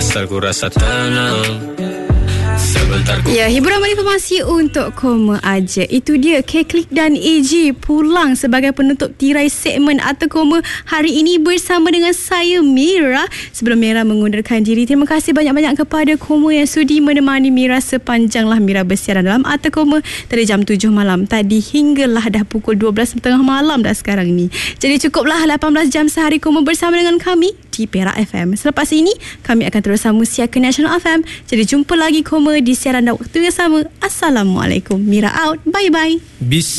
asal ku rasa tenang. Ya, hiburan informasi untuk Koma Aja. Itu dia K-Click dan AG pulang sebagai penutup tirai segmen Atau Koma hari ini bersama dengan saya Mira. Sebelum Mira mengundurkan diri, terima kasih banyak-banyak kepada Koma yang sudi menemani Mira sepanjanglah Mira bersiaran dalam Atau Koma dari jam 7 malam tadi hinggalah dah pukul 12.30 malam dah sekarang ni. Jadi cukuplah 18 jam sehari Koma bersama dengan kami di Perak FM. Selepas ini kami akan terus sambung siar ke National FM. Jadi jumpa lagi Koma di siaran dan waktu yang sama. Assalamualaikum. Mira out. Bye-bye.